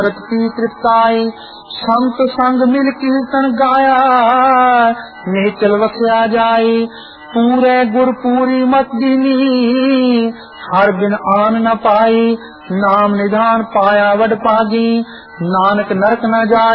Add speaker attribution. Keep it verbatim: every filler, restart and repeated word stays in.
Speaker 1: की तृप्ताई संत संग मिल कीर्तन गाया निश्चल वस्या जाई पूरे गुर पूरी मत दीनी हर बिन आन न पाई नाम निधान पाया वड पागी नानक नरक न जाय।